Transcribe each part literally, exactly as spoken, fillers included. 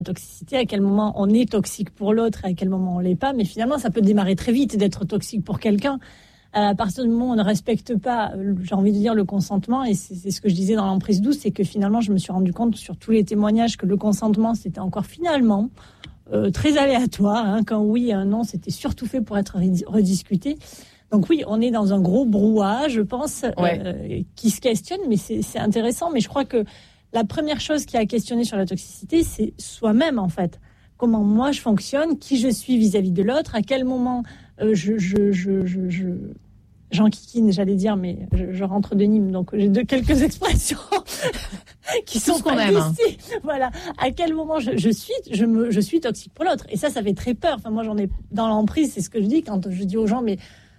toxicité, à quel moment on est toxique pour l'autre et à quel moment on l'est pas. Mais finalement, ça peut démarrer très vite d'être toxique pour quelqu'un. À partir du moment où on ne respecte pas, j'ai envie de dire, le consentement, et c'est, c'est ce que je disais dans l'emprise douce, c'est que finalement, je me suis rendu compte sur tous les témoignages que le consentement, c'était encore finalement euh, très aléatoire. Hein, quand oui et un non, c'était surtout fait pour être rediscuté. Donc oui, on est dans un gros brouhaha, je pense, ouais. euh, qui se questionne, mais c'est, c'est intéressant. Mais je crois que la première chose qui a à questionner sur la toxicité, c'est soi-même, en fait. Comment moi je fonctionne, qui je suis vis-à-vis de l'autre, à quel moment euh, je, je, je, je, je, j'enquiquine, j'allais dire, mais je, je rentre de Nîmes, donc j'ai de quelques expressions qui sont qu'on aime. Ici. Voilà. À quel moment je, je suis, je me, je suis toxique pour l'autre. Et ça, ça fait très peur. Enfin, moi, j'en ai dans l'emprise, c'est ce que je dis quand je dis aux gens, mais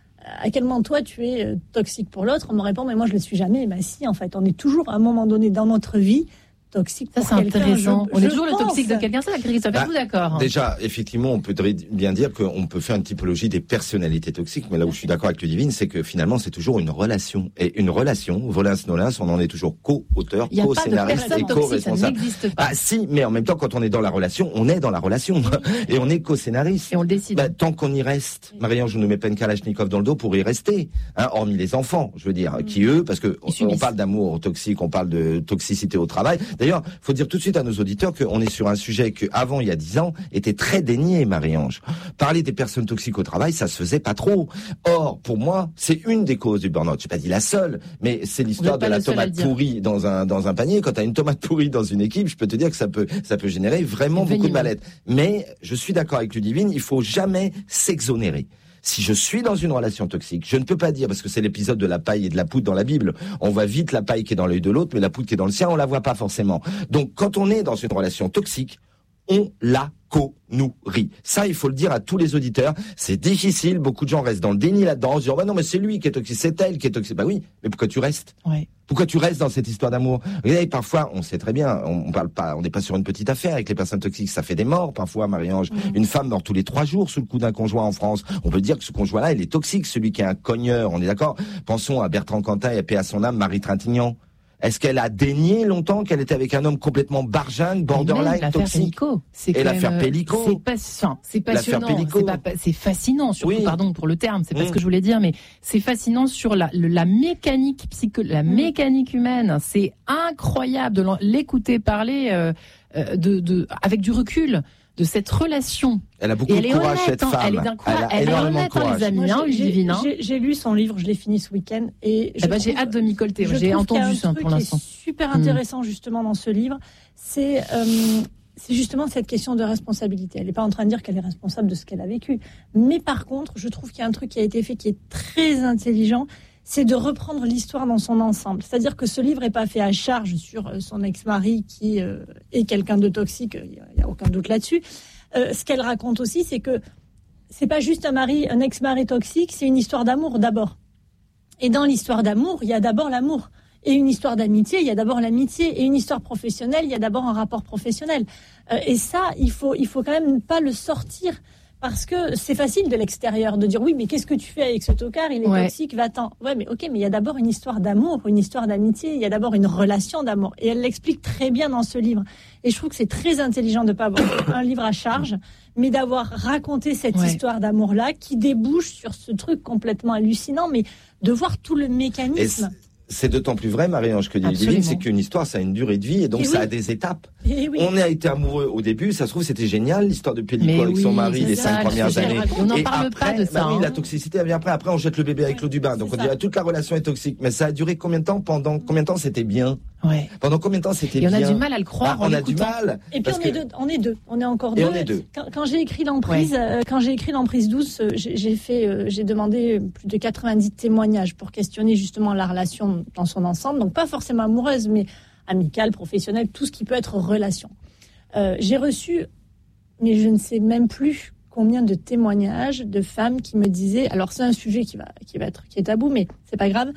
à quel moment toi tu es toxique pour l'autre? On me répond, mais moi je le suis jamais. Bah si, en fait, on est toujours à un moment donné dans notre vie toxique pour ça, c'est quelqu'un. Intéressant. Je, on je est toujours pense. le toxique de quelqu'un. Ça, Christophe, bah, êtes-vous d'accord? Déjà, effectivement, on peut bien dire qu'on peut faire une typologie des personnalités toxiques, mais là où je suis d'accord avec Ludivine, c'est que finalement, c'est toujours une relation. Et une relation, volins-nolins, on en est toujours co-auteur, co-scénariste et co-responsable. Ah si, mais en même temps, quand on est dans la relation, on est dans la relation. Et on est co-scénariste. Et on le décide. Bah, tant qu'on y reste. Marie-Ange, je ne mets pas une Kalachnikov dans le dos pour y rester. Hein, hormis les enfants, je veux dire, mmh. qui eux, parce que on, on parle d'amour toxique, on parle de toxicité au travail. D'ailleurs, faut dire tout de suite à nos auditeurs qu'on est sur un sujet que, avant, il y a dix ans, était très dénié, Marie-Ange. Parler des personnes toxiques au travail, ça se faisait pas trop. Or, pour moi, c'est une des causes du burn-out. J'ai pas dit la seule, mais c'est l'histoire de la tomate pourrie dans un, dans un panier. Quand t'as une tomate pourrie dans une équipe, je peux te dire que ça peut, ça peut générer vraiment beaucoup de mal-être. Mais, je suis d'accord avec Ludivine, il faut jamais s'exonérer. Si je suis dans une relation toxique, je ne peux pas dire, parce que c'est l'épisode de la paille et de la poudre dans la Bible, on voit vite la paille qui est dans l'œil de l'autre, mais la poudre qui est dans le sien, on la voit pas forcément. Donc, quand on est dans une relation toxique, on la co-nourrit. Ça, il faut le dire à tous les auditeurs. C'est difficile. Beaucoup de gens restent dans le déni là-dedans. En se disant, bah non, mais c'est lui qui est toxique, c'est elle qui est toxique. Bah oui, mais pourquoi tu restes? Ouais. Pourquoi tu restes dans cette histoire d'amour? Regardez, parfois, on sait très bien, on, on parle pas, on n'est pas sur une petite affaire avec les personnes toxiques. Ça fait des morts, parfois, Marie-Ange. Mmh. Une femme meurt tous les trois jours sous le coup d'un conjoint en France. On peut dire que ce conjoint-là, il est toxique. Celui qui est un cogneur, on est d'accord? Pensons à Bertrand Cantat et paix à son âme, Marie Trintignant. Est-ce qu'elle a dénié longtemps qu'elle était avec un homme complètement barjingue, borderline, toxique? C'est et l'affaire Pellico. C'est, pas, c'est passionnant. C'est, pas, c'est fascinant, surtout, oui. Pardon pour le terme, c'est pas mmh. ce que je voulais dire, mais c'est fascinant sur la, la mécanique psycho, la mmh. mécanique humaine. C'est incroyable de l'écouter parler euh, de, de, avec du recul. De cette relation. Elle a beaucoup de courage, cette femme. Elle est d'un courage. Elle est honnête, hein, les amis, Moi, hein, j'ai, Ludivine. J'ai, j'ai lu son livre, je l'ai fini ce week-end. Et je eh ben, j'ai hâte de m'y colter. J'ai entendu ça pour l'instant. Ce qui est super intéressant, mmh. justement, dans ce livre, c'est, euh, c'est justement cette question de responsabilité. Elle n'est pas en train de dire qu'elle est responsable de ce qu'elle a vécu. Mais par contre, je trouve qu'il y a un truc qui a été fait qui est très intelligent. C'est de reprendre l'histoire dans son ensemble. C'est-à-dire que ce livre n'est pas fait à charge sur son ex-mari qui euh, est quelqu'un de toxique, il n'y a aucun doute là-dessus. Euh, ce qu'elle raconte aussi, c'est que c'est pas juste un mari, un ex-mari toxique, c'est une histoire d'amour d'abord. Et dans l'histoire d'amour, il y a d'abord l'amour. Et une histoire d'amitié, il y a d'abord l'amitié. Et une histoire professionnelle, il y a d'abord un rapport professionnel. Euh, et ça, il faut, il faut quand même pas le sortir. Parce que c'est facile de l'extérieur de dire oui, mais qu'est-ce que tu fais avec ce tocard? Il est ouais. toxique, va-t'en. Ouais, mais ok, mais il y a d'abord une histoire d'amour, une histoire d'amitié, il y a d'abord une relation d'amour. Et elle l'explique très bien dans ce livre. Et je trouve que c'est très intelligent de ne pas avoir un livre à charge, mais d'avoir raconté cette ouais. histoire d'amour-là qui débouche sur ce truc complètement hallucinant, mais de voir tout le mécanisme. C'est d'autant plus vrai, Marie-Ange, que dit Ludivine, c'est qu'une histoire, ça a une durée de vie, et donc et ça oui. a des étapes. Oui. On a été amoureux au début, ça se trouve, c'était génial, l'histoire de Pellico avec oui, son mari, les cinq premières années. On n'en et parle après, pas de ça. Bah hein. oui, la toxicité, elle vient après. Après, on jette le bébé avec l'eau du bain. Donc, on dirait toute la relation est toxique. Mais ça a duré combien de temps? Pendant combien de temps c'était bien? Ouais. Pendant combien de temps c'était et bien? on a du mal à le croire. Ah, on a du mal. Et puis on que... est deux. On est deux. On est encore et deux. On est deux. Quand, quand j'ai écrit l'emprise, ouais. euh, quand j'ai écrit l'emprise douce, euh, j'ai, j'ai fait, euh, j'ai demandé plus de quatre-vingt-dix témoignages pour questionner justement la relation dans son ensemble. Donc pas forcément amoureuse, mais amicale, professionnelle, tout ce qui peut être relation. Euh, j'ai reçu, mais je ne sais même plus combien de témoignages de femmes qui me disaient. Alors c'est un sujet qui va, qui va être, qui est tabou, mais c'est pas grave.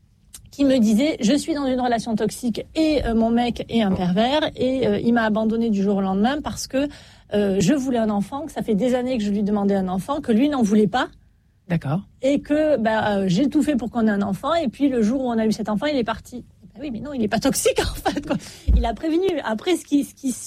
Qui me disait, je suis dans une relation toxique et euh, mon mec est un pervers et euh, il m'a abandonné du jour au lendemain parce que euh, je voulais un enfant, que ça fait des années que je lui demandais un enfant, que lui n'en voulait pas. D'accord. Et que bah, euh, j'ai tout fait pour qu'on ait un enfant et puis le jour où on a eu cet enfant, il est parti. Ben oui, mais non, il n'est pas toxique en fait. Quoi. Il a prévenu. Après, ce qui, ce qui, se, ce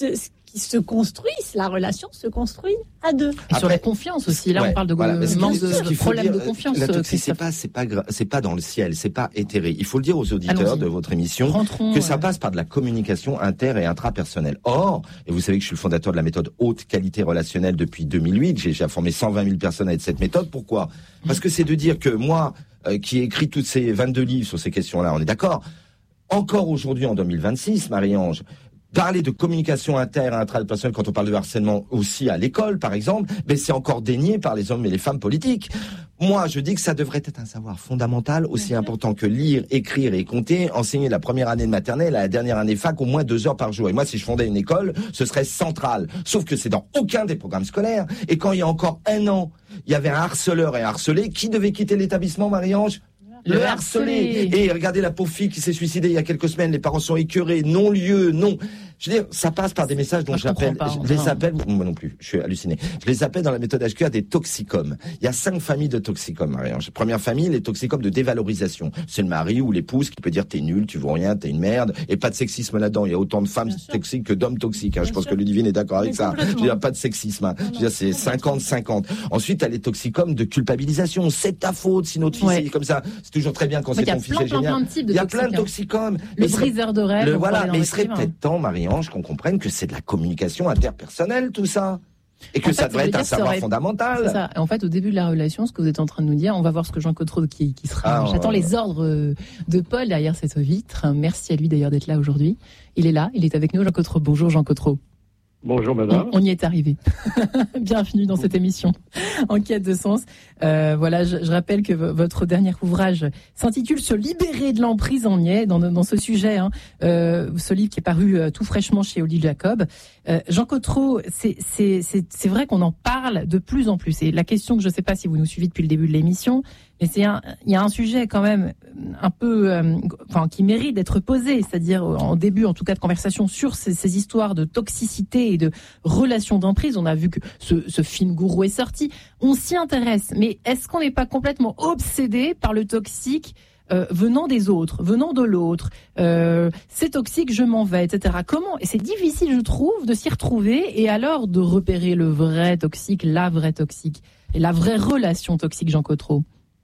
qui se construisent, la relation se construit à deux. Et Après, sur la confiance aussi, là ouais, on parle de voilà, manque de problème de confiance. La toxicité, c'est pas, c'est pas, c'est pas dans le ciel, c'est pas éthéré. Il faut le dire aux auditeurs Allons-y. de votre émission Rentrons, que ça ouais. passe par de la communication inter et intrapersonnelle. Or, et vous savez que je suis le fondateur de la méthode haute qualité relationnelle depuis deux mille huit, j'ai, j'ai formé cent vingt mille personnes avec cette méthode. Pourquoi ? Parce que c'est de dire que moi, euh, qui ai écrit toutes ces vingt-deux livres sur ces questions-là, on est d'accord ? Encore aujourd'hui, en deux mille vingt-six, Marie-Ange, parler de communication inter et intrapersonnelle quand on parle de harcèlement aussi à l'école, par exemple, mais c'est encore dénié par les hommes et les femmes politiques. Moi, je dis que ça devrait être un savoir fondamental, aussi important que lire, écrire et compter, enseigner la première année de maternelle à la dernière année fac au moins deux heures par jour. Et moi, si je fondais une école, ce serait central. Sauf que c'est dans aucun des programmes scolaires. Et quand il y a encore un an, il y avait un harceleur et un harcelé, qui devait quitter l'établissement, Marie-Ange ? Le harcelé. Et regardez la pauvre fille qui s'est suicidée il y a quelques semaines, les parents sont écœurés, non-lieu, non. Je veux dire, ça passe par des messages dont j'appelle, je, je les appelle, moi non plus, je suis halluciné. Je les appelle dans la méthode H Q A des toxicomes. Il y a cinq familles de toxicomes, Marie-Ange. Première famille, les toxicomes de dévalorisation. C'est le mari ou l'épouse qui peut dire t'es nul, tu vaux rien, t'es une merde, et pas de sexisme là-dedans. Il y a autant de femmes toxiques que d'hommes toxiques, hein. Je pense sûr. que Ludivine est d'accord avec ça. Je veux dire, pas de sexisme, hein. Je veux dire, c'est cinquante cinquante. Ensuite, t'as les toxicomes de culpabilisation. C'est ta faute si notre fils ouais. est comme ça. C'est toujours très bien quand c'est ton fils est génial. Il y a plein de toxicomes. Le briseur de rêve. Voilà, mais il serait peut-être temps, Marie-Ange, qu'on comprenne que c'est de la communication interpersonnelle, tout ça. Et que en ça fait, devrait être un savoir aurait... fondamental. C'est ça. En fait, au début de la relation, ce que vous êtes en train de nous dire, on va voir ce que Jean Cotreau, qui, qui sera. Ah, J'attends ouais. les ordres de Paul derrière cette vitre. Merci à lui d'ailleurs d'être là aujourd'hui. Il est là, il est avec nous, Jean Cotreau. Bonjour Jean Cotreau. Bonjour madame. On, on y est arrivé. Bienvenue dans cette émission En quête de sens. Euh, voilà, je, je rappelle que v- votre dernier ouvrage s'intitule Se libérer de l'emprise. On y est dans, dans ce sujet. Hein. Euh, ce livre qui est paru euh, tout fraîchement chez Odile Jacob. Euh, Jean Cotreau, c'est, c'est, c'est, c'est vrai qu'on en parle de plus en plus. Et la question que je ne sais pas si vous nous suivez depuis le début de l'émission, mais c'est un, il y a un sujet quand même un peu, euh, enfin, qui mérite d'être posé, c'est-à-dire en début, en tout cas, de conversation sur ces, ces histoires de toxicité et de relations d'emprise. On a vu que ce, ce film Gourou est sorti. On s'y intéresse, mais est-ce qu'on n'est pas complètement obsédé par le toxique euh, venant des autres, venant de l'autre, euh, c'est toxique, je m'en vais, et cetera. Comment ? Et c'est difficile, je trouve, de s'y retrouver et alors de repérer le vrai toxique, la vraie toxique et la vraie relation toxique, Jean Cotreau.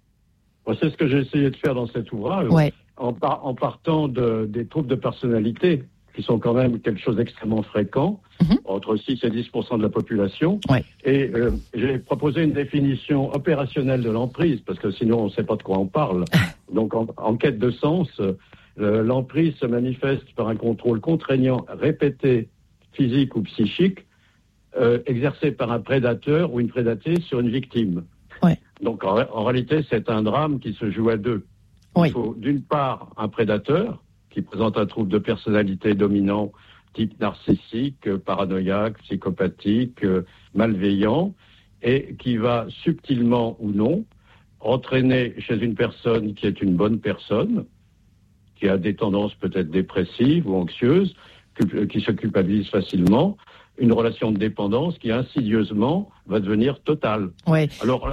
C'est ce que j'ai essayé de faire dans cet ouvrage, ouais. en, par, en partant de, des troubles de personnalité, qui sont quand même quelque chose d'extrêmement fréquent, mm-hmm. entre six et dix pour cent de la population. Ouais. Et euh, j'ai proposé une définition opérationnelle de l'emprise, parce que sinon on ne sait pas de quoi on parle. Donc en, en quête de sens, euh, l'emprise se manifeste par un contrôle contraignant, répété, physique ou psychique, euh, exercé par un prédateur ou une prédatée sur une victime. Ouais. Donc en, en réalité, c'est un drame qui se joue à deux. Oui. Il faut d'une part un prédateur qui présente un trouble de personnalité dominant, type narcissique, paranoïaque, psychopathique, malveillant, et qui va subtilement ou non entraîner chez une personne qui est une bonne personne, qui a des tendances peut-être dépressives ou anxieuses, qui se culpabilise facilement, une relation de dépendance qui insidieusement va devenir totale. Ouais. Alors,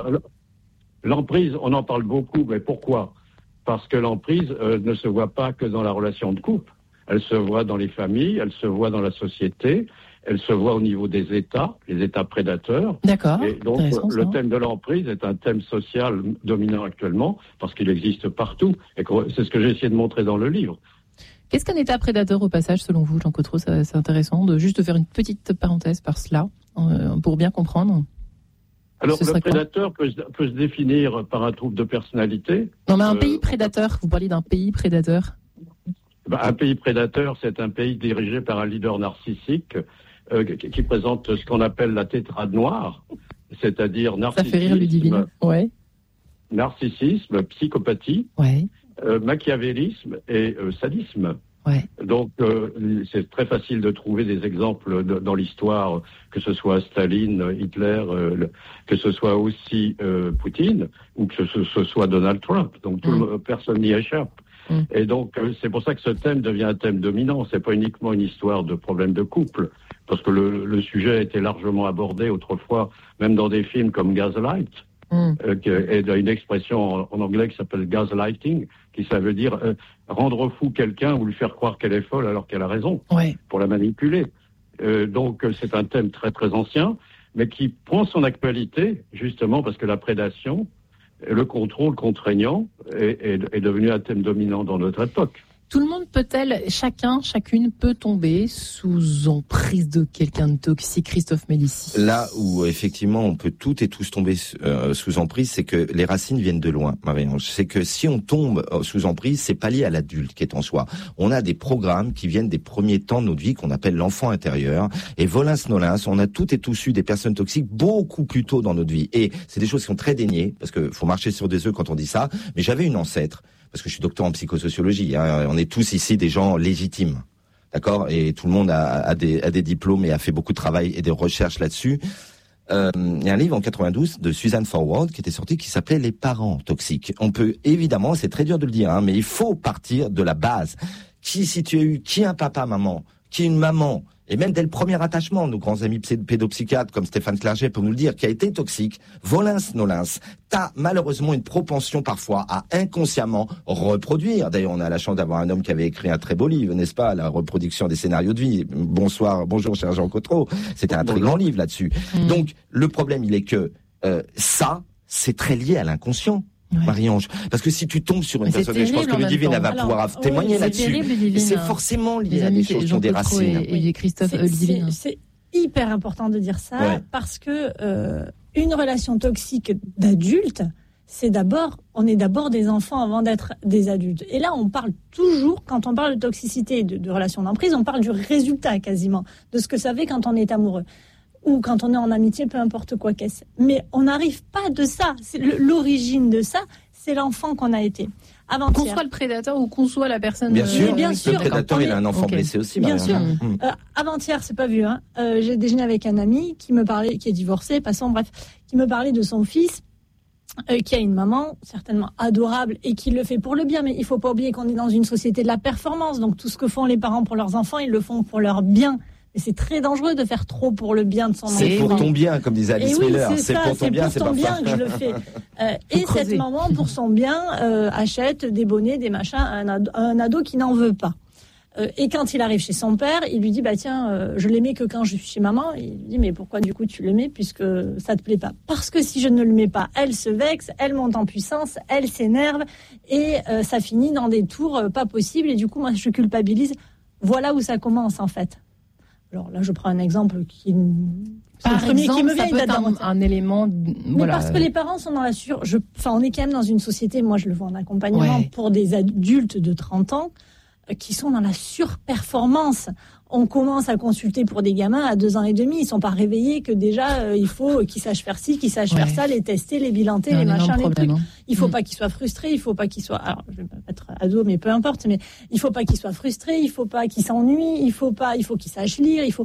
l'emprise, on en parle beaucoup, mais pourquoi ? Parce que l'emprise euh, ne se voit pas que dans la relation de couple. Elle se voit dans les familles, elle se voit dans la société, elle se voit au niveau des États, les États prédateurs. D'accord. Et donc, le thème de l'emprise est un thème social dominant actuellement, parce qu'il existe partout. Et c'est ce que j'ai essayé de montrer dans le livre. Qu'est-ce qu'un État prédateur au passage, selon vous, Jean Cotreau ? C'est, c'est intéressant de juste faire une petite parenthèse par cela, euh, pour bien comprendre. Alors, le prédateur peut, peut se définir par un trouble de personnalité. Non, mais un euh, pays prédateur, vous parliez d'un pays prédateur. Ben, un pays prédateur, c'est un pays dirigé par un leader narcissique euh, qui, qui présente ce qu'on appelle la tétrade noire, c'est-à-dire narcissisme, ça fait rire Ludivine. Ouais. narcissisme, psychopathie, ouais. euh, machiavélisme et euh, sadisme. Ouais. Donc, euh, c'est très facile de trouver des exemples de, dans l'histoire, que ce soit Staline, Hitler, euh, le, que ce soit aussi euh, Poutine, ou que ce, ce soit Donald Trump. Donc, tout mmh. le, personne n'y échappe. Mmh. Et donc, euh, c'est pour ça que ce thème devient un thème dominant. C'est pas uniquement une histoire de problème de couple, parce que le, le sujet a été largement abordé autrefois, même dans des films comme Gaslight. Mmh. Euh, et une expression en, en anglais qui s'appelle gaslighting, qui ça veut dire euh, rendre fou quelqu'un ou lui faire croire qu'elle est folle alors qu'elle a raison, ouais. pour la manipuler. Euh, donc c'est un thème très très ancien, mais qui prend son actualité justement parce que la prédation, le contrôle contraignant est, est, est devenu un thème dominant dans notre époque. Tout le monde peut-elle, chacun, chacune peut tomber sous emprise de quelqu'un de toxique, Christophe Médicis? Là où effectivement on peut toutes et tous tomber euh, sous emprise, c'est que les racines viennent de loin, Marie-Ange. C'est que si on tombe sous emprise, c'est pas lié à l'adulte qui est en soi. On a des programmes qui viennent des premiers temps de notre vie qu'on appelle l'enfant intérieur. Et volins nolins, on a toutes et tous eu des personnes toxiques beaucoup plus tôt dans notre vie. Et c'est des choses qui sont très déniées, parce que faut marcher sur des œufs quand on dit ça. Mais j'avais une ancêtre, parce que je suis docteur en psychosociologie, hein, on est tous ici des gens légitimes, d'accord, et tout le monde a, a, des, a des diplômes et a fait beaucoup de travail et des recherches là-dessus. Euh, il y a un livre en quatre-vingt-douze de Suzanne Forward qui était sorti qui s'appelait Les parents toxiques. On peut évidemment, c'est très dur de le dire, hein, mais il faut partir de la base. Qui, si tu as eu, qui un papa, maman, qui une maman, et même dès le premier attachement, nos grands amis pédopsychiatres comme Stéphane Clerget peuvent nous le dire, qui a été toxique, volins nolins, t'as malheureusement une propension parfois à inconsciemment reproduire. D'ailleurs, on a la chance d'avoir un homme qui avait écrit un très beau livre, n'est-ce pas, La reproduction des scénarios de vie. Bonsoir, bonjour cher Jean Cotreau. C'était un très grand livre là-dessus. Mmh. Donc, le problème, il est que euh, ça, c'est très lié à l'inconscient. Ouais. Marie-Ange, parce que si tu tombes sur une mais personne, et je pense que Ludivine va Alors, pouvoir oui, témoigner c'est là-dessus, terrible, c'est forcément lié à des choses qui ont des racines. Et, et Christophe, c'est, Ludivine. C'est, c'est hyper important de dire ça, ouais. parce que euh, une relation toxique d'adulte, c'est d'abord, on est d'abord des enfants avant d'être des adultes. Et là, on parle toujours, quand on parle de toxicité, de, de relation d'emprise, on parle du résultat quasiment, de ce que ça fait quand on est amoureux. Ou quand on est en amitié, peu importe quoi qu'est-ce. Mais on n'arrive pas de ça. C'est l'origine de ça, c'est l'enfant qu'on a été. Avant qu'on soit le prédateur ou qu'on soit la personne... Bien sûr, euh, bien sûr. Le prédateur, il a un enfant okay. blessé aussi. Bien sûr. Mmh. Euh, avant-hier, c'est pas vu. Hein. Euh, j'ai déjeuné avec un ami qui me parlait, qui est divorcé, passons, bref, qui me parlait de son fils, euh, qui a une maman certainement adorable et qui le fait pour le bien. Mais il faut pas oublier qu'on est dans une société de la performance. Donc tout ce que font les parents pour leurs enfants, ils le font pour leur bien. Et c'est très dangereux de faire trop pour le bien de son enfant. C'est pour ton bien, comme disait Alice oui, Miller. C'est, c'est ça, pour ton c'est bien, pour c'est ton pas bien que je le fais. Euh, et creuser. Cette maman, pour son bien, euh, achète des bonnets, des machins à un ado, à un ado qui n'en veut pas. Euh, et quand il arrive chez son père, il lui dit bah tiens, euh, je l'aimais que quand je suis chez maman. Il lui dit mais pourquoi du coup tu l'aimais puisque ça te plaît pas? Parce que si je ne le mets pas, elle se vexe, elle monte en puissance, elle s'énerve et euh, ça finit dans des tours euh, pas possibles. Et du coup moi je culpabilise. Voilà où ça commence en fait. Alors là, je prends un exemple qui, Par le premier exemple, qui me vient. Ça peut être un, un élément. Mais voilà. Parce que les parents sont dans la sur. Je, enfin, on est quand même dans une société. Moi, je le vois en accompagnement ouais. pour des adultes de trente ans euh, qui sont dans la surperformance. On commence à consulter pour des gamins à deux ans et demi. Ils sont pas réveillés que déjà euh, il faut qu'ils sachent faire ci, qu'ils sachent ouais. faire ça, les tester, les bilanter, les machins, les problème, trucs. Hein. Il faut mmh. pas qu'ils soient frustrés. Il faut pas qu'ils soient. Alors, je vais pas être ado, mais peu importe. Mais il faut pas qu'ils soient frustrés. Il faut pas qu'ils s'ennuient. Il faut pas. Il faut qu'ils sachent lire. Il faut.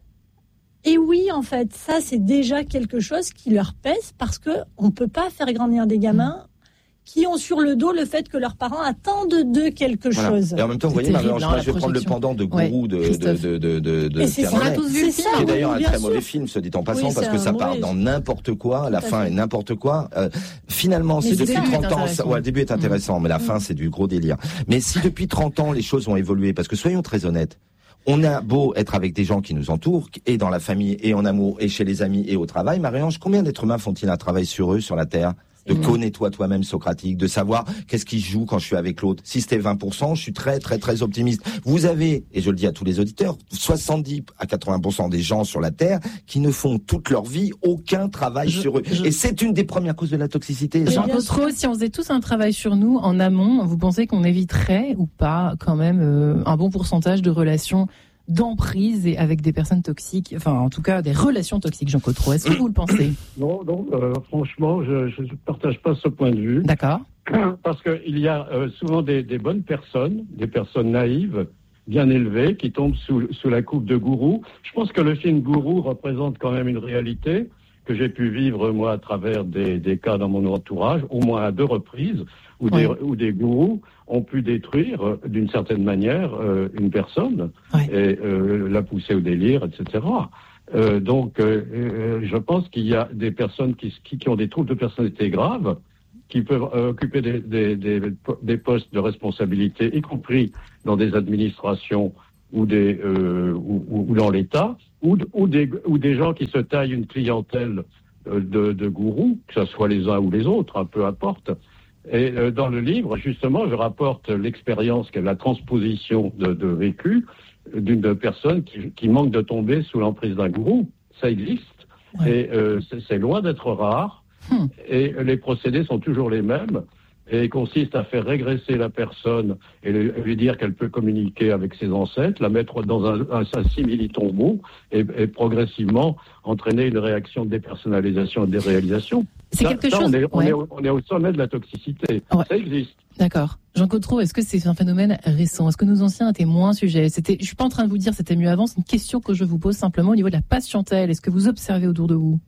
Et oui, en fait, ça c'est déjà quelque chose qui leur pèse parce que on peut pas faire grandir des gamins. Mmh. qui ont sur le dos le fait que leurs parents attendent d'eux quelque voilà. chose. Et en même temps, vous voyez, Marie-Ange, moi, je vais prendre le pendant de Gourou ouais, de, de, de, de, de, de c'est ça, tous vu c'est ça, qui est d'ailleurs un très sûr. mauvais film, se dit en passant, oui, parce que ça part mauvais. dans n'importe quoi, la fin est n'importe quoi. Euh, finalement, mais si depuis trente ans, ça, ouais, le début est intéressant, mmh. mais la mmh. fin, c'est du gros délire. Mais si depuis trente ans, les choses ont évolué, parce que soyons très honnêtes, on a beau être avec des gens qui nous entourent, et dans la famille, et en amour, et chez les amis, et au travail, Marie-Ange, combien d'êtres humains font-ils un travail sur eux, sur la Terre? De mmh. connais-toi toi-même, Socratique, de savoir qu'est-ce qui joue quand je suis avec l'autre. Si c'était vingt pour cent, je suis très, très, très optimiste. Vous avez, et je le dis à tous les auditeurs, soixante-dix à quatre-vingts pour cent des gens sur la Terre qui ne font toute leur vie aucun travail je, sur eux. Je... Et c'est une des premières causes de la toxicité. Jean Cotreau, si on faisait tous un travail sur nous en amont, vous pensez qu'on éviterait ou pas quand même euh, un bon pourcentage de relations d'emprise et avec des personnes toxiques, enfin en tout cas des relations toxiques, Jean Cotreau. Est-ce que vous le pensez? Non, non, euh, franchement, je ne partage pas ce point de vue. D'accord. Parce qu'il y a euh, souvent des, des bonnes personnes, des personnes naïves, bien élevées, qui tombent sous, sous la coupe de Gourou. Je pense que le film Gourou représente quand même une réalité que j'ai pu vivre, moi, à travers des, des cas dans mon entourage, au moins à deux reprises, où, ouais. des, où des gourous ont pu détruire, euh, d'une certaine manière, euh, une personne, ouais. et euh, la pousser au délire, et cetera. Euh, donc, euh, euh, je pense qu'il y a des personnes qui, qui, qui ont des troubles de personnalité graves, qui peuvent euh, occuper des, des, des, des postes de responsabilité, y compris dans des administrations ou des euh, ou, ou dans l'État, ou, ou des ou des gens qui se taillent une clientèle de, de gourous, que ce soit les uns ou les autres, hein, peu importe. Et euh, dans le livre, justement, je rapporte l'expérience, la transposition de, de vécu d'une personne qui, qui manque de tomber sous l'emprise d'un gourou. Ça existe, ouais. et euh, c'est, c'est loin d'être rare, hum. et les procédés sont toujours les mêmes, et consistent à faire régresser la personne et lui dire qu'elle peut communiquer avec ses ancêtres, la mettre dans un, un, un simili-tombeau, et, et progressivement entraîner une réaction de dépersonnalisation et de déréalisation. C'est ça, quelque ça, chose... On est, on, ouais. est au, on est au sommet de la toxicité. Ouais. Ça existe. D'accord. Jean Cottereau, est-ce que c'est un phénomène récent? Est-ce que nos anciens étaient moins sujets? C'était, je suis pas en train de vous dire c'était mieux avant, c'est une question que je vous pose simplement au niveau de la patientèle. Est-ce que vous observez autour de vous?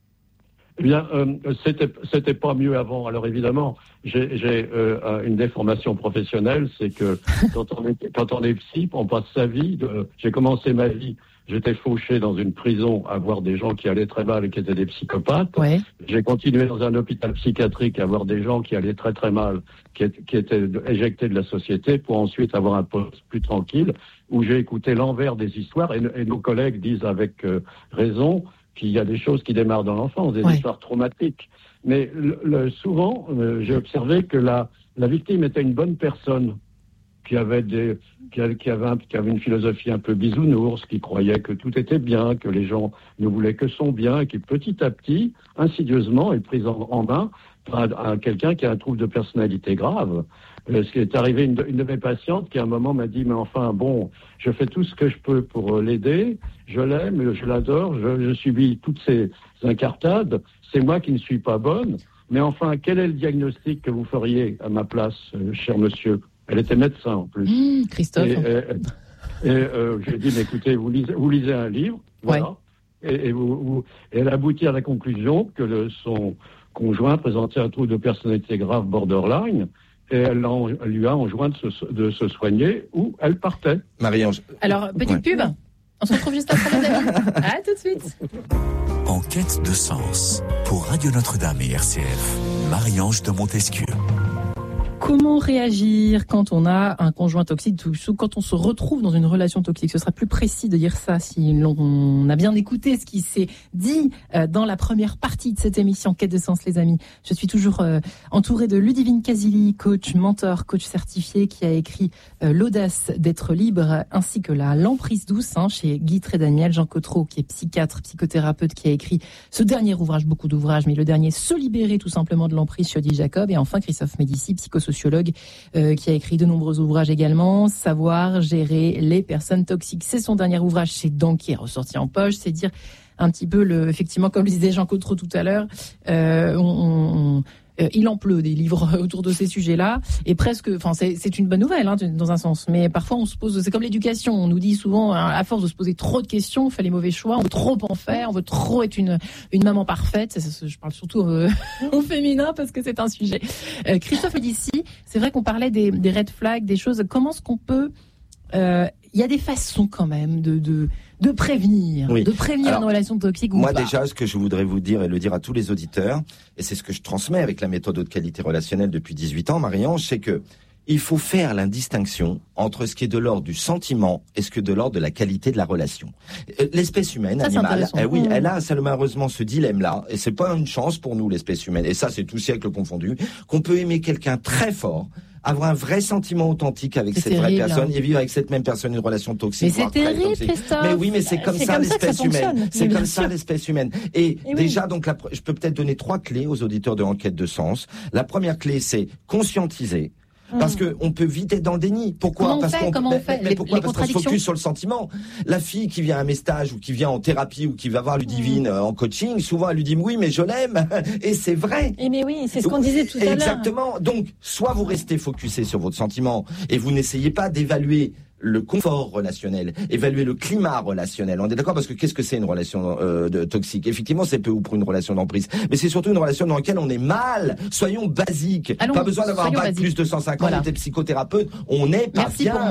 Eh bien, euh, c'était c'était pas mieux avant. Alors évidemment, j'ai, j'ai euh, une déformation professionnelle, c'est que quand on est quand on est psy, on passe sa vie. De, j'ai commencé ma vie, j'étais fauché dans une prison à voir des gens qui allaient très mal et qui étaient des psychopathes. Ouais. J'ai continué dans un hôpital psychiatrique à voir des gens qui allaient très très mal, qui, qui étaient éjectés de la société, pour ensuite avoir un poste plus tranquille où j'ai écouté l'envers des histoires, et, et nos collègues disent avec euh, raison qu'il y a des choses qui démarrent dans l'enfance, des ouais. histoires traumatiques. Mais le, le, souvent, euh, j'ai observé que la, la victime était une bonne personne, qui avait, des, qui, avait, qui, avait un, qui avait une philosophie un peu bisounours, qui croyait que tout était bien, que les gens ne voulaient que son bien, et qui petit à petit, insidieusement, est prise en, en main par un, quelqu'un qui a un trouble de personnalité grave. Euh, ce qui est arrivé, une de, une de mes patientes qui à un moment m'a dit, mais enfin bon, je fais tout ce que je peux pour l'aider, je l'aime, je l'adore, je, je subis toutes ces incartades, c'est moi qui ne suis pas bonne, mais enfin, quel est le diagnostic que vous feriez à ma place, euh, cher monsieur? Elle était médecin en plus. Mmh, Christophe. Et, et, et euh, je lui ai dit, mais écoutez, vous lisez, vous lisez un livre, voilà, ouais. et, et, vous, vous, et elle aboutit à la conclusion que le, son conjoint présentait un trouble de personnalité grave borderline, et elle, en, elle lui a enjoint de se, de se soigner, où elle partait. Marie-Ange. Alors, petite ouais. pub, on se retrouve juste après les amis. À tout de suite. En quête de sens, pour Radio Notre-Dame et R C F, Marie-Ange de Montesquieu. Comment réagir quand on a un conjoint toxique, ou quand on se retrouve dans une relation toxique? Ce sera plus précis de dire ça si l'on a bien écouté ce qui s'est dit dans la première partie de cette émission Quête de sens, les amis. Je suis toujours entourée de Ludivine Casili, coach, mentor, coach certifié, qui a écrit L'audace d'être libre, ainsi que la l'emprise douce, hein, chez Guy Trédaniel. Jean Cottereau, qui est psychiatre, psychothérapeute, qui a écrit ce dernier ouvrage, beaucoup d'ouvrages, mais le dernier, Se libérer tout simplement de l'emprise, chez Odile Jacob. Et enfin Christophe Médici, psychosociologue, sociologue euh, qui a écrit de nombreux ouvrages également. Savoir gérer les personnes toxiques, c'est son dernier ouvrage chez Dan, qui est ressorti en poche. C'est dire un petit peu, le, effectivement, comme le disait Jean Cottereau tout à l'heure, euh, on, on Euh, il en pleut des livres autour de ces sujets-là, et presque, enfin, c'est, c'est une bonne nouvelle, hein, dans un sens. Mais parfois, on se pose, c'est comme l'éducation. On nous dit souvent, hein, à force de se poser trop de questions, on fait les mauvais choix, on veut trop en faire, on veut trop être une une maman parfaite. Je parle surtout euh, au féminin parce que c'est un sujet. Euh, Christophe Médici, c'est vrai qu'on parlait des, des red flags, des choses. Comment est-ce qu'on peut il euh, y a des façons quand même de de de prévenir, oui. de prévenir Alors, une relation toxique ou moi pas. Déjà, ce que je voudrais vous dire et le dire à tous les auditeurs, et c'est ce que je transmets avec la méthode haute qualité relationnelle depuis dix-huit ans, Marie-Ange, c'est que il faut faire la distinction entre ce qui est de l'ordre du sentiment et ce qui est de l'ordre de la qualité de la relation. L'espèce humaine, ça, animale, eh oui, mmh. elle a malheureusement ce dilemme-là, et c'est pas une chance pour nous, l'espèce humaine, et ça c'est tout siècle confondu, qu'on peut aimer quelqu'un très fort, avoir un vrai sentiment authentique avec c'est cette terrible, vraie personne, hein. Et vivre avec cette même personne une relation toxique. Mais c'est terrible, Christophe. Mais oui, mais c'est comme c'est ça comme l'espèce ça humaine. C'est mais comme ça sûr. l'espèce humaine. Et, et déjà, oui. donc, la, je peux peut-être donner trois clés aux auditeurs de Enquête de Sens. La première clé, c'est conscientiser. Parce que on peut vite être dans le déni. Pourquoi Comment on Parce fait, qu'on comment mais, on fait mais les, pourquoi les Parce qu'on se focus sur le sentiment. La fille qui vient à mes stages ou qui vient en thérapie ou qui va voir Ludivine mmh. en coaching, souvent elle lui dit oui, mais je l'aime et c'est vrai. Et mais oui, c'est ce qu'on disait tout à l'heure. Exactement. Donc, soit vous restez focusé sur votre sentiment et vous n'essayez pas d'évaluer le confort relationnel, évaluer le climat relationnel. On est d'accord parce que qu'est-ce que c'est une relation euh, de, toxique ? Effectivement, c'est peu ou prou une relation d'emprise, mais c'est surtout une relation dans laquelle on est mal. Soyons basiques. Allons, pas besoin d'avoir un bac plus de cent cinquante, voilà. Des psychothérapeutes. On n'est pas Merci bien. Pour moi.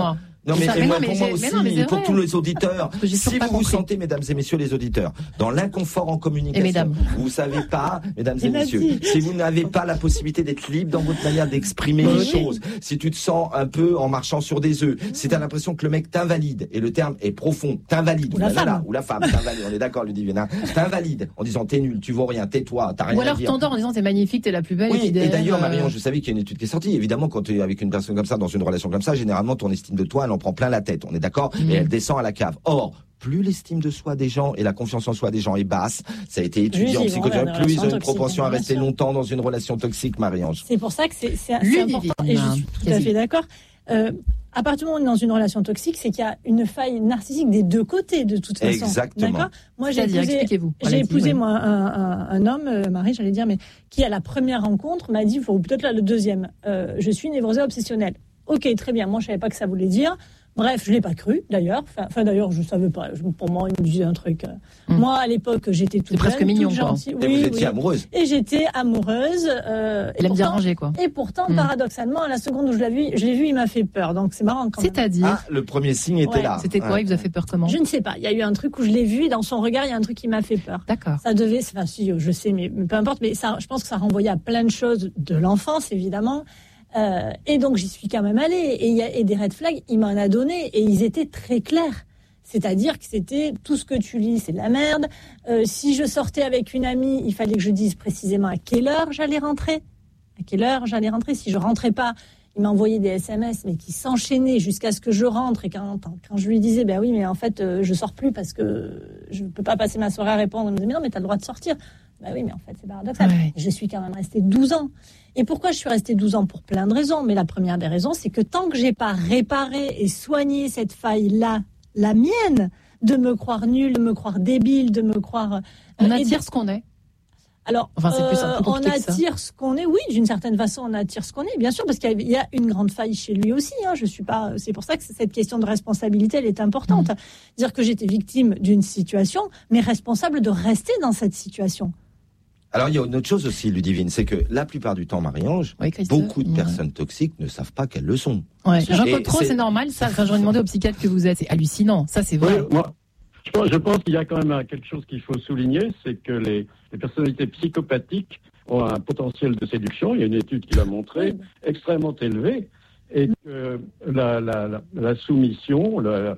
Non, mais, ça, mais, mais moi, non, mais pour moi mais aussi, non, mais pour vrai. tous les auditeurs, si vous vous sentez, mesdames et messieurs les auditeurs, dans l'inconfort en communication, vous savez pas, mesdames et messieurs, si vous n'avez pas la possibilité d'être libre dans votre manière d'exprimer les choses, si tu te sens un peu en marchant sur des œufs, si tu as l'impression que le mec t'invalide, et le terme est profond, t'invalide, ou la, là, femme. Là, là, ou la femme, t'invalide, on est d'accord, Ludivine, hein, t'invalide en disant t'es nul, tu vaux rien, tais-toi, t'as rien à dire. Ou alors t'endors en disant t'es magnifique, t'es la plus belle. Oui, et, et d'ailleurs, euh... Marion, je savais qu'il y a une étude qui est sortie. Évidemment, quand tu es avec une personne comme ça, dans une relation comme ça, généralement, ton estime de toi, elle en prend plein la tête. On est d'accord? Mmh. Et elle descend à la cave. Or, plus l'estime de soi des gens et la confiance en soi des gens est basse, ça a été étudié en psychologie, plus ils ont une propension à rester longtemps dans une relation toxique, Marie-Ange. C'est pour ça que c'est, c'est, c'est important. Et je suis tout à fait d'accord. Euh, à partir du moment où on est dans une relation toxique, c'est qu'il y a une faille narcissique des deux côtés, de toute façon. Exactement. D'accord. Moi, j'ai épousé, j'ai épousé ouais. moi un, un, un homme, euh, Marie, j'allais dire, mais qui à la première rencontre m'a dit, ou peut-être là le deuxième, euh, je suis névrosée obsessionnelle. Ok, très bien. Moi, je savais pas que ça voulait dire. Bref, je l'ai pas cru, d'ailleurs. Enfin, enfin d'ailleurs, je savais pas. Pour moi, il me disait un truc. Mmh. Moi, à l'époque, j'étais toute presque jeune, mignon, toute gentille. Et oui, vous étiez oui. amoureuse. Et j'étais amoureuse. Euh, Elle aime bien ranger, quoi. Et pourtant, mmh. paradoxalement, à la seconde où je l'ai vu, je l'ai vu, il m'a fait peur. Donc, c'est marrant quand même. C'est-à-dire ah, le premier signe était ouais. là. C'était quoi? Ouais. Il vous a fait peur comment? Je ne sais pas. Il y a eu un truc où je l'ai vu. Et dans son regard, il y a un truc qui m'a fait peur. D'accord. Ça devait. Enfin, si, je sais, mais, mais peu importe. Mais ça, je pense que ça renvoyait à plein de choses de l'enfance, évidemment. Euh, et donc j'y suis quand même allée et, y a, et des red flags il m'en a donné et ils étaient très clairs, c'est-à-dire que c'était tout ce que tu lis c'est de la merde, euh, si je sortais avec une amie il fallait que je dise précisément à quelle heure j'allais rentrer, à quelle heure j'allais rentrer, si je rentrais pas il m'envoyait des S M S mais qui s'enchaînaient jusqu'à ce que je rentre et quand, quand je lui disais ben oui mais en fait euh, je sors plus parce que je peux pas passer ma soirée à répondre, il me disait mais non mais t'as le droit de sortir. Bah oui, mais en fait, c'est paradoxal. Ouais. Je suis quand même restée douze ans. Et pourquoi je suis restée douze ans? Pour plein de raisons. Mais la première des raisons, c'est que tant que j'ai pas réparé et soigné cette faille-là, la mienne, de me croire nulle, de me croire débile, de me croire... On attire de... ce qu'on est. Alors, enfin, c'est plus euh, on attire ce qu'on est. Oui, d'une certaine façon, on attire ce qu'on est, bien sûr, parce qu'il y a une grande faille chez lui aussi. Hein, je suis pas. C'est pour ça que cette question de responsabilité, elle est importante. Mmh. Dire que j'étais victime d'une situation, mais responsable de rester dans cette situation. Alors, il y a une autre chose aussi, Ludivine, c'est que la plupart du temps, Marie-Ange, oui, beaucoup de ouais. personnes toxiques ne savent pas qu'elles le sont. Ouais. Jean-Claude Cros, c'est... c'est normal, ça. Enfin, j'aurais demandé au psychiatre que vous êtes. C'est hallucinant. Ça, c'est vrai. Oui, moi, je pense, je pense qu'il y a quand même quelque chose qu'il faut souligner, c'est que les, les personnalités psychopathiques ont un potentiel de séduction. Il y a une étude qui l'a montré, extrêmement élevé. Et que la, la, la, la soumission, la,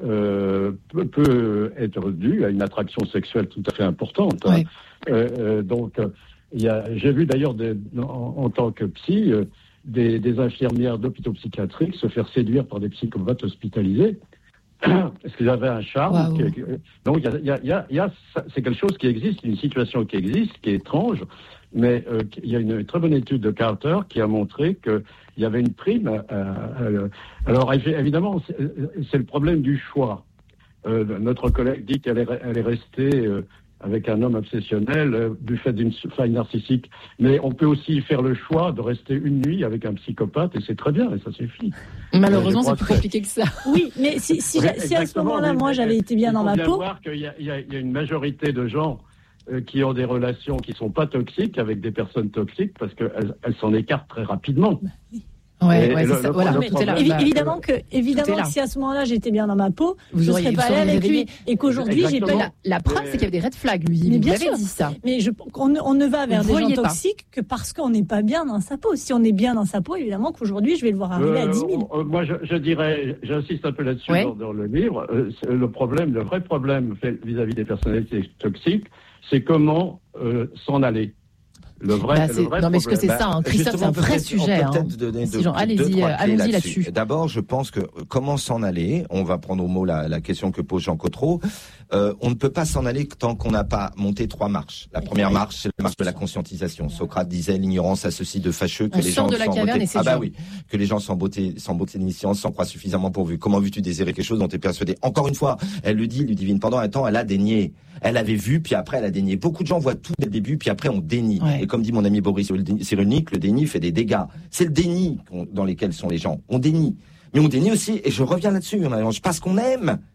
Euh, peut, peut être due à une attraction sexuelle tout à fait importante. Hein. Oui. Euh, euh, donc, il y a, j'ai vu d'ailleurs des, en, en tant que psy euh, des, des infirmières d'hôpitaux psychiatriques se faire séduire par des psychopathes hospitalisés parce qu'ils avaient un charme. Wow. Qui, donc, il y a, il y a, il y a, il y a, c'est quelque chose qui existe, une situation qui existe, qui est étrange. Mais euh, il y a une très bonne étude de Carter qui a montré qu'il y avait une prime. Euh, euh, alors évidemment, c'est, c'est le problème du choix. Euh, notre collègue dit qu'elle est, elle est restée euh, avec un homme obsessionnel euh, du fait d'une faille narcissique. Mais on peut aussi faire le choix de rester une nuit avec un psychopathe et c'est très bien et ça suffit. Malheureusement, euh, c'est plus compliqué que ça. Oui, mais si, si, oui, si à ce moment-là, moi, j'avais été bien dans ma peau. Il faut bien voir qu'il y a, il y a, il y a une majorité de gens qui ont des relations qui sont pas toxiques avec des personnes toxiques parce qu'elles elles s'en écartent très rapidement. Ouais, ouais, le, c'est ça. Voilà. Mais, là, évi- évidemment que, évidemment que si à ce moment-là j'étais bien dans ma peau, vous je ne serais pas allée avec lui. Et qu'aujourd'hui j'ai pas. La, la preuve, c'est qu'il y avait des red flags, lui. Mais bien vous sûr. Dit ça. Mais je, on, on ne va vers vous des gens pas. toxiques que parce qu'on n'est pas bien dans sa peau. Si on est bien dans sa peau, évidemment qu'aujourd'hui je vais le voir arriver euh, à dix mille. Euh, moi, je, je dirais, j'insiste un peu là-dessus ouais. dans, dans le livre. Euh, le problème, le vrai problème vis-à-vis des personnalités toxiques, c'est comment euh, s'en aller. Le vrai, bah, le vrai non, mais est-ce que c'est bah, ça, hein, Christophe, c'est un vrai sujet. On peut peut-être donner deux, allez-y, deux, allons-y là-dessus. là-dessus. D'abord, je pense que comment s'en aller, on va prendre au mot la, la question que pose Jean Cotreau, euh, on ne peut pas s'en aller tant qu'on n'a pas monté trois marches. La première marche, c'est la marche de la conscientisation. Socrate disait l'ignorance a ceci de fâcheux que on les gens de la sans beauté, ah bah oui, que les gens sans beauté, sans beauté ni science s'en croient suffisamment pourvus. Comment veux-tu désirer quelque chose dont tu es persuadé? Encore une fois, elle le dit, Ludivine, pendant un temps, elle a dénié. Elle avait vu, puis après, elle a dénié. Beaucoup de gens voient tout dès le début, puis après, on dénie. Ouais. Et comme dit mon ami Boris Cyrulnik, le déni fait des dégâts. C'est le déni dans lesquels sont les gens. On dénie. Mais on dénie aussi, et je reviens là-dessus, parce qu'on aime.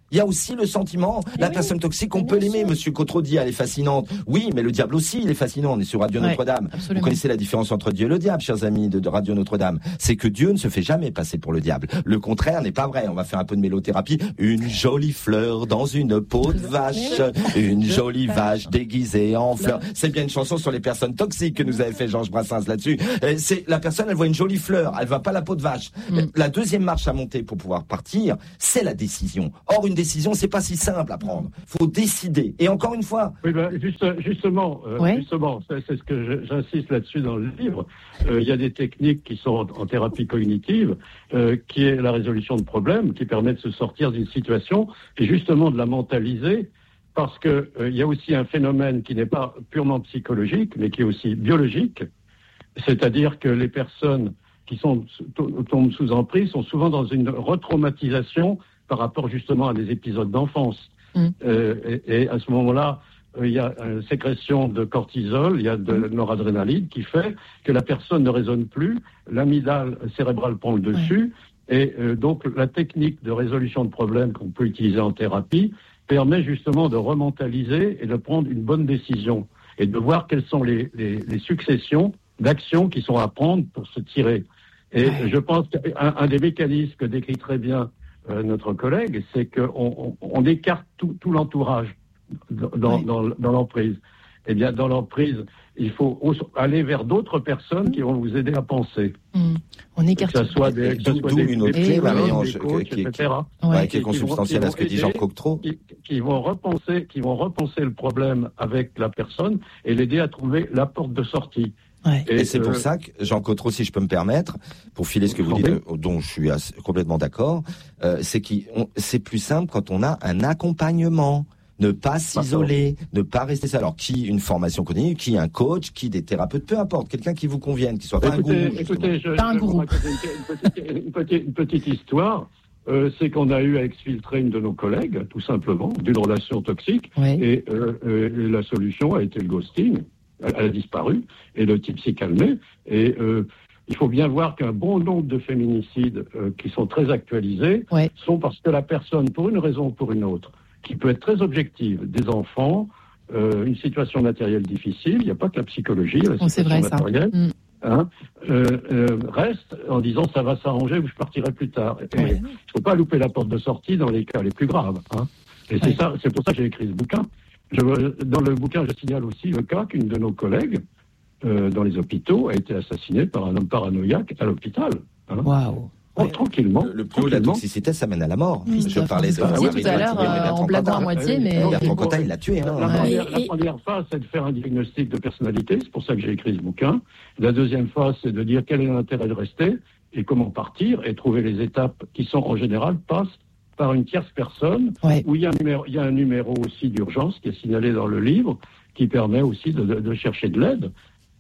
Il y a aussi le sentiment, et la oui, personne toxique, on peut l'aimer. Sûr. Monsieur Cotreau dit, elle est fascinante. Oui, mais le diable aussi, il est fascinant. On est sur Radio ouais, Notre-Dame. Absolument. Vous connaissez la différence entre Dieu et le diable, chers amis de, de Radio Notre-Dame. C'est que Dieu ne se fait jamais passer pour le diable. Le contraire n'est pas vrai. On va faire un peu de mélothérapie. Une jolie fleur dans une peau de vache. Une jolie vache déguisée en fleur. C'est bien une chanson sur les personnes toxiques que nous avait fait Georges Brassens là-dessus. C'est, la personne, elle voit une jolie fleur. Elle voit pas la peau de vache. Mm. La deuxième marche à monter pour pouvoir partir, c'est la décision. Or, une décision, c'est pas si simple à prendre. Faut décider. Et encore une fois. Oui, ben, juste, justement, euh, ouais. justement, c'est, c'est ce que je, j'insiste là-dessus dans le livre. Euh, il y a des techniques qui sont en, en thérapie cognitive, euh, qui est la résolution de problèmes, qui permet de se sortir d'une situation et justement de la mentaliser, parce que euh, il y a aussi un phénomène qui n'est pas purement psychologique, mais qui est aussi biologique. C'est-à-dire que les personnes qui sont tombent sous emprise sont souvent dans une retraumatisation par rapport justement à des épisodes d'enfance. Mmh. Euh, et, et à ce moment-là, euh, il y a une sécrétion de cortisol, il y a de mmh. noradrénaline qui fait que la personne ne raisonne plus, l'amygdale cérébrale prend le dessus, ouais. et euh, donc la technique de résolution de problèmes qu'on peut utiliser en thérapie permet justement de rementaliser et de prendre une bonne décision et de voir quelles sont les, les, les successions d'actions qui sont à prendre pour se tirer. Et ouais. je pense qu'un un des mécanismes que décrit très bien Euh, notre collègue, c'est qu'on on, on écarte tout, tout l'entourage dans, oui. dans, dans l'emprise. Eh bien, dans l'emprise, il faut aller vers d'autres personnes qui vont vous aider à penser. Mmh. On écarte. Que ce soit des, que ce soit d'où des, une autre clé, Marie-Ange, qui, qui, ouais, qui est consubstantielle à ce que dit Jean Cocteau. Qui, qui vont repenser, qui vont repenser le problème avec la personne et l'aider à trouver la porte de sortie. Ouais. Et, et c'est euh, pour ça que, Jean Cotreau, si je peux me permettre, pour filer ce que vous dites, euh, dont je suis assez, complètement d'accord, euh, c'est que c'est plus simple quand on a un accompagnement. Ne pas s'isoler, ne pas rester seul. Alors, qui une formation continue, qui un coach, qui des thérapeutes, peu importe, quelqu'un qui vous convienne, qui soit pas écoutez, un gourou. Écoutez, je, pas un gourou. Une petite, une, petite, une petite histoire, euh, c'est qu'on a eu à exfiltrer une de nos collègues, tout simplement, d'une relation toxique, oui. et, euh, euh, et la solution a été le ghosting. Elle, elle a disparu, et le type s'est calmé, et euh, il faut bien voir qu'un bon nombre de féminicides euh, qui sont très actualisés oui. sont parce que la personne, pour une raison ou pour une autre, qui peut être très objective, des enfants, euh, une situation matérielle difficile, il n'y a pas que la psychologie, la oh, situation c'est vrai, matérielle, mm. hein, euh, euh, reste en disant ça va s'arranger ou je partirai plus tard. Il ne ouais. faut pas louper la porte de sortie dans les cas les plus graves. Hein. Et ouais. c'est ça, c'est pour ça que j'ai écrit ce bouquin. Je, dans le bouquin, je signale aussi le cas qu'une de nos collègues euh, dans les hôpitaux a été assassinée par un homme paranoïaque à l'hôpital. Hein. Waouh. Oh, ouais. Tranquillement. Le, le plus haut de la toxicité, ça mène à la mort. Oui, je parlais de. Vous disiez tout à l'heure, euh, en blaguant à moitié, mais. Bertrand Cantat, il l'a tué. Hein. La, première, la première phase, c'est de faire un diagnostic de personnalité. C'est pour ça que j'ai écrit ce bouquin. La deuxième phase, c'est de dire quel est l'intérêt de rester et comment partir et trouver les étapes qui sont, en général, passent par une tierce personne. Ouais. Où il y a un numéro, il y a un numéro aussi d'urgence qui est signalé dans le livre, qui permet aussi de, de, de chercher de l'aide.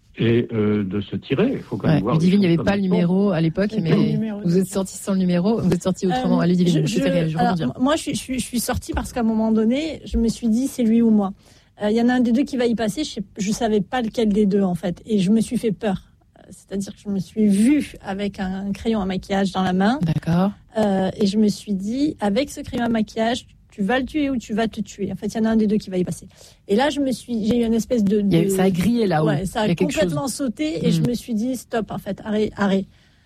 Et euh, de se tirer. Il faut quand même ouais, voir. Ludivine, il n'y avait pas le numéro à l'époque, mais vous êtes sorti sans le numéro, vous êtes sorti autrement. Euh, Ludivine, je, je, je, alors, moi, je, je, je suis sortie parce qu'à un moment donné, je me suis dit, c'est lui ou moi. Il euh, y en a un des deux qui va y passer, je ne savais pas lequel des deux, en fait. Et je me suis fait peur. C'est-à-dire que je me suis vue avec un crayon à maquillage dans la main. D'accord. Euh, et je me suis dit, avec ce crayon à maquillage, tu vas le tuer ou tu vas te tuer. En fait, il y en a un des deux qui va y passer. Et là, je me suis, j'ai eu une espèce de, de... A, ça a grillé là-haut. Ouais, ça a, a complètement chose. sauté et mmh. je me suis dit stop. En fait, arrêt, arrêt.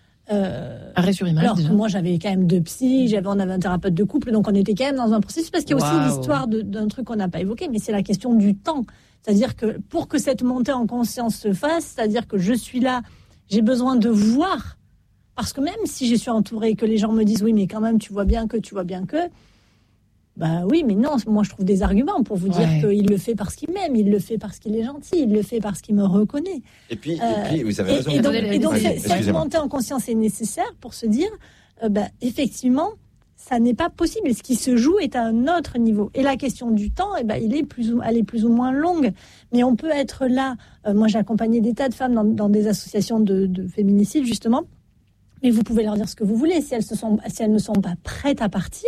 Euh... Arrêt sur image. Alors déjà. moi, j'avais quand même deux psys, j'avais, on avait un thérapeute de couple, donc on était quand même dans un processus parce qu'il y a wow. aussi l'histoire de, d'un truc qu'on n'a pas évoqué, mais c'est la question du temps. C'est-à-dire que pour que cette montée en conscience se fasse, c'est-à-dire que je suis là, j'ai besoin de voir, parce que même si je suis entourée, que les gens me disent oui, mais quand même, tu vois bien que, tu vois bien que. Bah oui, mais non, moi je trouve des arguments pour vous dire ouais. qu'il le fait parce qu'il m'aime, il le fait parce qu'il est gentil, il le fait parce qu'il me reconnaît. Et puis, euh, et puis vous avez raison. Et, et donc, et donc oui, cette montée en conscience est nécessaire pour se dire, euh, bah, effectivement, ça n'est pas possible. Et ce qui se joue est à un autre niveau. Et la question du temps, eh ben, il est plus ou, elle est plus ou moins longue. Mais on peut être là. Euh, moi, j'ai accompagné des tas de femmes dans, dans des associations de, de féminicides, justement. Mais vous pouvez leur dire ce que vous voulez. Si elles, se sont, si elles ne sont pas prêtes à partir,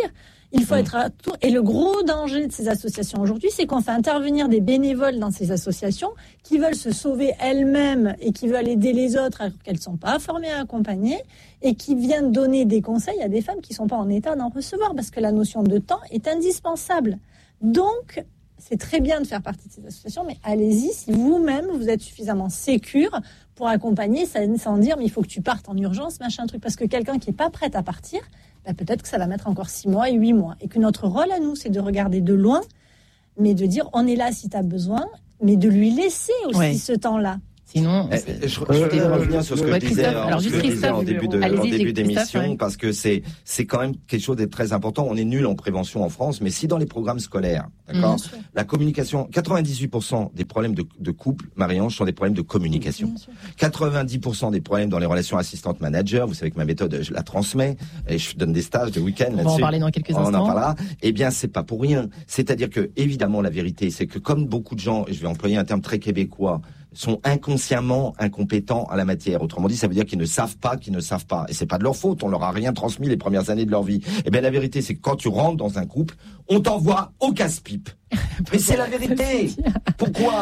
Il faut mmh. être à tout. Et le gros danger de ces associations aujourd'hui, c'est qu'on fait intervenir des bénévoles dans ces associations qui veulent se sauver elles-mêmes et qui veulent aider les autres alors qu'elles ne sont pas formées à accompagner et qui viennent donner des conseils à des femmes qui ne sont pas en état d'en recevoir parce que la notion de temps est indispensable. Donc, c'est très bien de faire partie de ces associations, mais allez-y si vous-même, vous êtes suffisamment sécure pour accompagner, sans dire, mais il faut que tu partes en urgence, machin truc. Parce que quelqu'un qui n'est pas prêt à partir, ben peut-être que ça va mettre encore six mois et huit mois. Et que notre rôle à nous, c'est de regarder de loin, mais de dire, on est là si tu as besoin, mais de lui laisser aussi ouais. ce temps-là. Sinon, eh, je, je voulais euh, revenir sur ce que ouais, je disais, alors, ce que je disais en début de, en début d'émission, ouais. parce que c'est, c'est quand même quelque chose de très important. On est nul en prévention en France, mais si dans les programmes scolaires, d'accord, mmh, la communication, quatre-vingt-dix-huit pour cent des problèmes de, de couple, Marie-Ange, sont des problèmes de communication. Mmh, quatre-vingt-dix pour cent des problèmes dans les relations assistantes-managers, vous savez que ma méthode, je la transmets, et je donne des stages de week-end là-dessus. On va en parler dans quelques instants. On en parlera. Eh bien, c'est pas pour rien. C'est-à-dire que, évidemment, la vérité, c'est que comme beaucoup de gens, et je vais employer un terme très québécois, sont inconsciemment incompétents à la matière. Autrement dit, ça veut dire qu'ils ne savent pas, qu'ils ne savent pas. Et c'est pas de leur faute. On leur a rien transmis les premières années de leur vie. Eh bien, la vérité, c'est que quand tu rentres dans un couple, on t'envoie au casse-pipe. Mais c'est la vérité. Pourquoi ?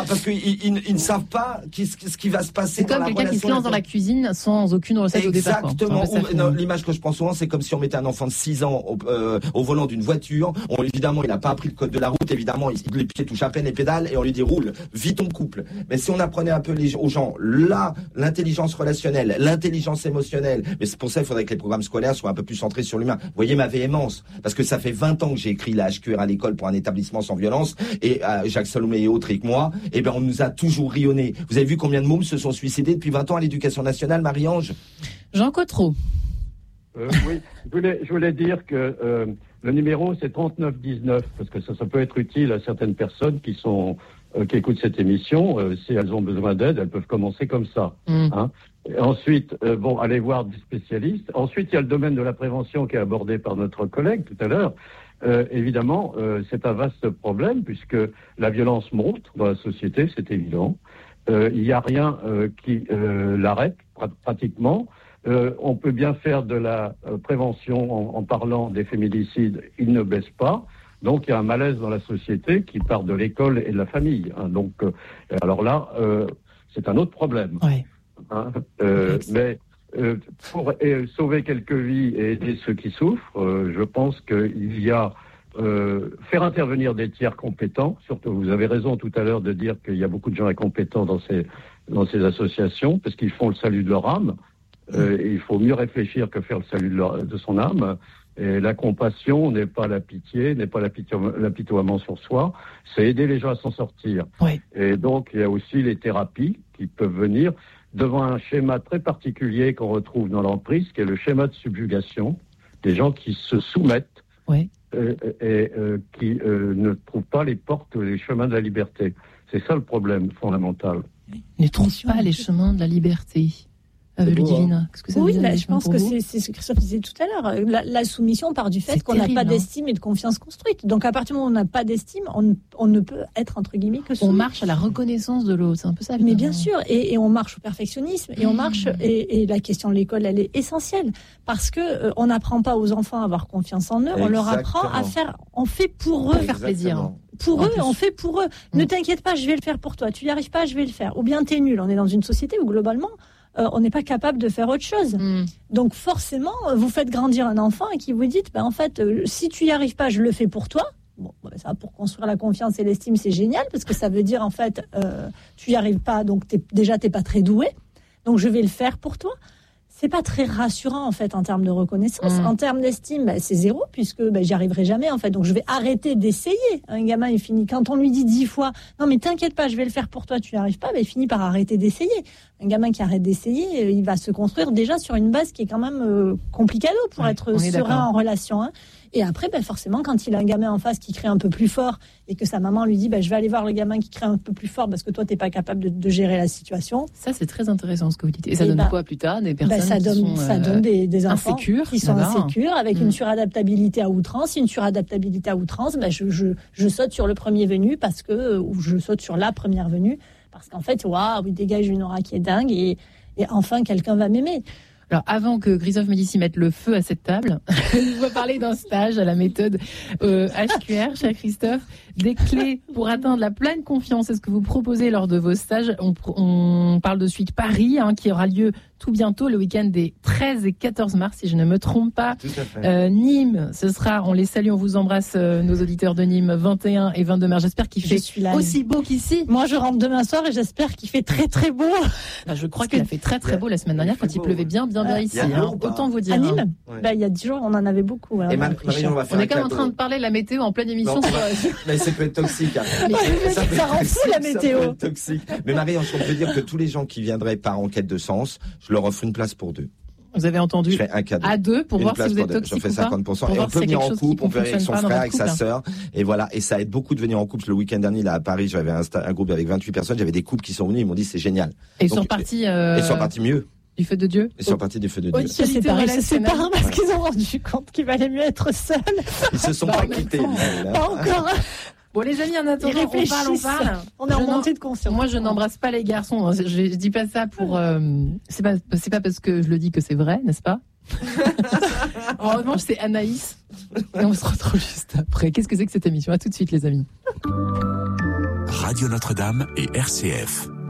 Parce qu'ils ils, ils ne savent pas qui, ce qui va se passer. C'est comme quelqu'un qui se lance dans la cuisine sans aucune recette au départ. Exactement. L'image que je prends souvent, c'est comme si on mettait un enfant de six ans au, euh, au volant d'une voiture. On, évidemment, il n'a pas appris le code de la route. Évidemment, il, les pieds touchent à peine les pédales et on lui dit roule, vis ton couple. Mais si on apprenait un peu les, aux gens là, l'intelligence relationnelle, l'intelligence émotionnelle, mais c'est pour ça qu'il faudrait que les programmes scolaires soient un peu plus centrés sur l'humain. Vous voyez ma véhémence, parce que ça fait vingt ans que j'ai écrit la H Q R à l'école pour un établissement sans violence, et euh, Jacques Salomé et autres, et que moi, eh ben on nous a toujours rayonné. Vous avez vu combien de mômes se sont suicidés depuis vingt ans à l'éducation nationale, Marie-Ange ? Jean Cotreau. Euh, oui, je voulais, je voulais dire que euh, le numéro c'est trente-neuf dix-neuf, parce que ça, ça peut être utile à certaines personnes qui sont euh, qui écoutent cette émission. Euh, si elles ont besoin d'aide, elles peuvent commencer comme ça. Mmh. Hein. Et ensuite, euh, bon, aller voir des spécialistes. Ensuite, il y a le domaine de la prévention qui est abordé par notre collègue tout à l'heure. Euh, évidemment, euh, c'est un vaste problème puisque la violence monte dans la société, c'est évident. Euh, il n'y a rien euh, qui euh, l'arrête pr- pratiquement. Euh, on peut bien faire de la euh, prévention en, en parlant des féminicides, il ne baisse pas. Donc il y a un malaise dans la société qui part de l'école et de la famille. Hein. Donc euh, alors là, euh, c'est un autre problème. Ouais. Hein. Euh, mais euh, pour euh, sauver quelques vies et aider ceux qui souffrent, euh, je pense qu'il y a euh, faire intervenir des tiers compétents. Surtout, vous avez raison tout à l'heure de dire qu'il y a beaucoup de gens incompétents dans ces dans ces associations parce qu'ils font le salut de leur âme. Euh, et il faut mieux réfléchir que faire le salut de, leur, de son âme. Et la compassion n'est pas la pitié, n'est pas l'apitoiement sur soi, c'est aider les gens à s'en sortir. Oui. Et donc, il y a aussi les thérapies qui peuvent venir devant un schéma très particulier qu'on retrouve dans l'emprise, qui est le schéma de subjugation, des gens qui se soumettent oui. euh, et euh, qui euh, ne trouvent pas les portes, les chemins de la liberté. C'est ça le problème fondamental. Ils ne trouvent pas les chemins de la liberté. Euh, Ludivine, qu'est-ce que ça veut oui, dire bah, je pense que c'est, c'est ce que Christophe disait tout à l'heure. La, la soumission part du fait c'est qu'on n'a pas d'estime et de confiance construite. Donc à partir du moment où on n'a pas d'estime, on, on ne peut être entre guillemets que soumis. On marche à la reconnaissance de l'autre, c'est un peu ça. Mais bien sûr, et, et on marche au perfectionnisme, et on marche. Et, et la question de l'école, elle est essentielle parce que euh, on n'apprend pas aux enfants à avoir confiance en eux. Exactement. On leur apprend à faire. On fait pour eux, faire plaisir. Pour en eux, plus. On fait pour eux. Mmh. Ne t'inquiète pas, je vais le faire pour toi. Tu n'y arrives pas, je vais le faire. Ou bien t'es nul. On est dans une société où globalement. Euh, on n'est pas capable de faire autre chose. Mmh. Donc forcément, vous faites grandir un enfant et qui vous dites, ben, en fait, euh, si tu y arrives pas, je le fais pour toi. Bon, ben, ça, pour construire la confiance et l'estime, c'est génial parce que ça veut dire en fait, euh, tu y arrives pas, donc t'es, déjà t'es pas très doué. Donc je vais le faire pour toi. C'est pas très rassurant en fait en termes de reconnaissance. Mmh. En termes d'estime, ben, c'est zéro puisque ben, j'y arriverai jamais en fait. Donc je vais arrêter d'essayer. Un gamin il finit quand on lui dit dix fois non mais t'inquiète pas, je vais le faire pour toi, tu n'y arrives pas, ben, il finit par arrêter d'essayer. Un gamin qui arrête d'essayer, il va se construire déjà sur une base qui est quand même euh, complicado pour ouais, être serein en relation. Hein. Et après, ben forcément, quand il a un gamin en face qui crie un peu plus fort et que sa maman lui dit ben, « je vais aller voir le gamin qui crie un peu plus fort parce que toi, tu n'es pas capable de, de gérer la situation ». Ça, c'est très intéressant ce que vous dites. Et ça et donne ben, quoi plus tard ? Des personnes ben, ça qui donne, sont ça donne des, des enfants insécures, qui sont d'abord. insécures avec mmh. une suradaptabilité à outrance. Une suradaptabilité à outrance, ben, je, je, je saute sur le premier venu parce que, ou je saute sur la première venue parce qu'en fait, waouh, il dégage une aura qui est dingue et, et enfin, quelqu'un va m'aimer. Alors, avant que Christophe Médicis mette le feu à cette table, on va parler d'un stage à la méthode euh, H Q R, cher Christophe. Des clés pour atteindre la pleine confiance. C'est ce que vous proposez lors de vos stages. On, on parle de suite Paris, hein, qui aura lieu tout bientôt, le week-end des treize et quatorze mars, si je ne me trompe pas. Tout à fait. Euh, Nîmes, ce sera, on les salue, on vous embrasse, euh, nos auditeurs de Nîmes, vingt et un et vingt-deux mars. J'espère qu'il fait là, aussi beau qu'ici. Moi, je rentre demain soir et j'espère qu'il fait très très beau. Enfin, je crois qu'il a fait très très beau la semaine dernière quand il beau, pleuvait bien, bien, bien ouais. ici. Hein. Autant vous dire. À Nîmes, hein. ouais. Bah, il y a dix jours, on en avait beaucoup. Et Marie, on va faire on est quand même en train de parler de la météo en pleine émission. Non, sur... mais ça peut être toxique. Hein. Mais ça, ça rend fou la météo. Ça peut être toxique. Mais Marie, on peut dire que tous les gens qui viendraient par enquête de sens, je leur offre une place pour deux. Vous avez entendu. Je fais un cadeau. À deux pour une voir si vous êtes deux. toxique. Je fais ou cinquante pour cent. pas, et on peut venir en couple, on peut venir avec son frère, avec sa couple. sœur. Et voilà. Et ça aide beaucoup de venir en couple. Le week-end dernier, là, à Paris, j'avais un, un groupe avec vingt-huit personnes. J'avais des couples qui sont venus. Ils m'ont dit, c'est génial. Et ils sont repartis, euh... Et ils sont repartis mieux. Du feu de Dieu. Ils sont repartis du feu de Dieu. Oui, se séparent, se séparent parce qu'ils ont rendu compte qu'il valait mieux être seul. Ils se sont pas quittés. Pas encore. Bon, les amis, en attendant, on parle, on parle. On est en montée de conscience. Moi, je n'embrasse pas les garçons. Je, je dis pas ça pour. Euh, c'est pas, c'est pas parce que je le dis que c'est vrai, n'est-ce pas? En revanche, c'est Anaïs. Et on se retrouve juste après. Qu'est-ce que c'est que cette émission? À tout de suite, les amis. Radio Notre-Dame et R C F.